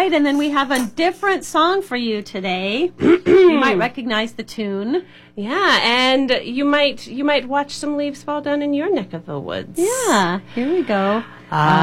right, and then we have a different song for you today. You might recognize the tune. Yeah, and you might watch some leaves fall down in your neck of the woods. Yeah, here we go.